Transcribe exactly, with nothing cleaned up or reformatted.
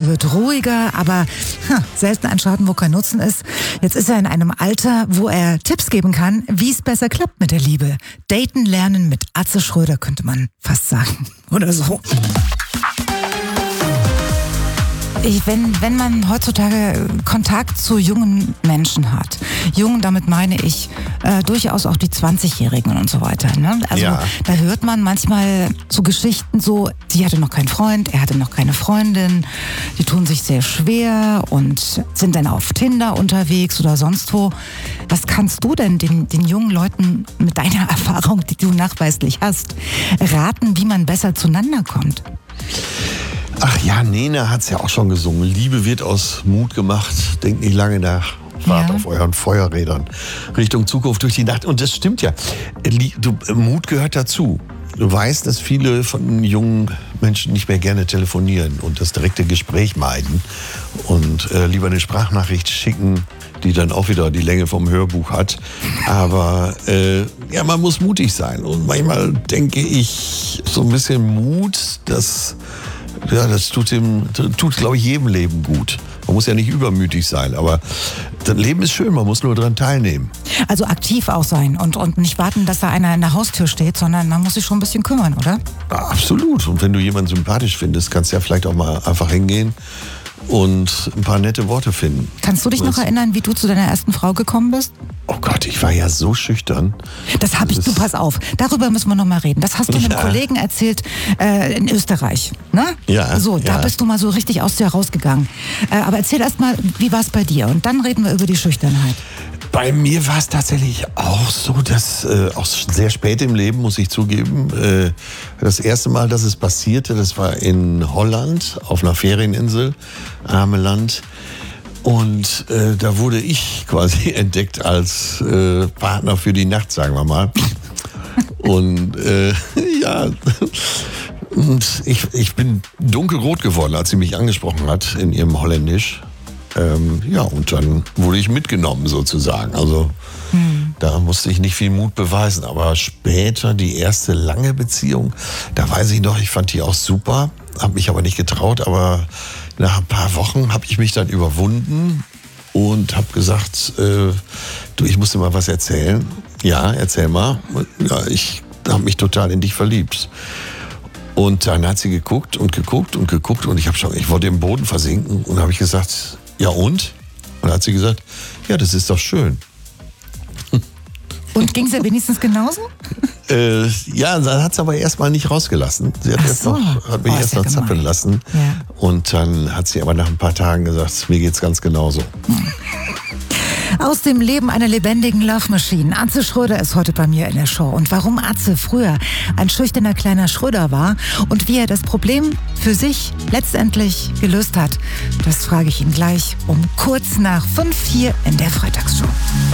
wird ruhiger, aber hm, selten ein Schaden, wo kein Nutzen ist. Jetzt ist er in einem Alter, wo er Tipps geben kann, wie es besser klappt mit der Liebe. Daten lernen mit Atze Schröder, könnte man fast sagen. Oder so. Ich, wenn, wenn man heutzutage Kontakt zu jungen Menschen hat, jung, damit meine ich äh, durchaus auch die zwanzigjährigen und so weiter. Ne? Also ja. Da hört man manchmal so Geschichten so, sie hatte noch keinen Freund, er hatte noch keine Freundin, die tun sich sehr schwer und sind dann auf Tinder unterwegs oder sonst wo. Was kannst du denn den, den jungen Leuten mit deiner Erfahrung, die du nachweislich hast, raten, wie man besser zueinander kommt? Ach ja, Nena hat's ja auch schon gesungen. Liebe wird aus Mut gemacht. Denkt nicht lange nach. Fahrt Ja. auf euren Feuerrädern Richtung Zukunft durch die Nacht. Und das stimmt ja. Du, Mut gehört dazu. Du weißt, dass viele von jungen Menschen nicht mehr gerne telefonieren und das direkte Gespräch meiden und äh, lieber eine Sprachnachricht schicken, die dann auch wieder die Länge vom Hörbuch hat. Aber äh, ja, man muss mutig sein. Und manchmal denke ich, so ein bisschen Mut, das Ja, das tut, dem, tut glaube ich, jedem Leben gut. Man muss ja nicht übermütig sein, aber das Leben ist schön, man muss nur daran teilnehmen. Also aktiv auch sein und, und nicht warten, dass da einer in der Haustür steht, sondern man muss sich schon ein bisschen kümmern, oder? Ja, absolut. Und wenn du jemanden sympathisch findest, kannst du ja vielleicht auch mal einfach hingehen und ein paar nette Worte finden. Kannst du dich noch Das- erinnern, wie du zu deiner ersten Frau gekommen bist? Oh Gott, ich war ja so schüchtern. Das habe ich, Das du ist- pass auf, darüber müssen wir noch mal reden. Das hast du einem Ja. Kollegen erzählt äh, in Österreich, ne? Ja, So, da ja. bist du mal so richtig aus dir rausgegangen. Äh, aber erzähl erst mal, wie war es bei dir? Und dann reden wir über die Schüchternheit. Bei mir war es tatsächlich auch so, dass äh, auch sehr spät im Leben, muss ich zugeben, äh, das erste Mal, dass es passierte, das war in Holland auf einer Ferieninsel, Ameland. Und äh, da wurde ich quasi entdeckt als äh, Partner für die Nacht, sagen wir mal. Und äh, ja, und ich, ich bin dunkelrot geworden, als sie mich angesprochen hat in ihrem Holländisch. Ähm, ja, und dann wurde ich mitgenommen sozusagen. Also hm. da musste ich nicht viel Mut beweisen. Aber später die erste lange Beziehung, da weiß ich noch, ich fand die auch super, habe mich aber nicht getraut. Aber nach ein paar Wochen habe ich mich dann überwunden und habe gesagt, äh, du, ich muss dir mal was erzählen. Ja, erzähl mal. Und, ja, ich habe mich total in dich verliebt. Und dann hat sie geguckt und geguckt und geguckt und ich habe schon, ich wollte im Boden versinken und habe ich gesagt, ja und? Und dann hat sie gesagt, ja, das ist doch schön. Und ging es ja wenigstens genauso? Äh, ja, dann hat sie aber erstmal nicht rausgelassen. Sie hat, Ach erst so. noch, hat mich Oh, ist erst ja noch zappeln gemein. lassen. Ja. Und dann hat sie aber nach ein paar Tagen gesagt, mir geht's ganz genauso. Aus dem Leben einer lebendigen Love Machine. Atze Schröder ist heute bei mir in der Show. Und warum Atze früher ein schüchterner kleiner Schröder war und wie er das Problem für sich letztendlich gelöst hat, das frage ich ihn gleich um kurz nach fünf hier in der Freitagsshow.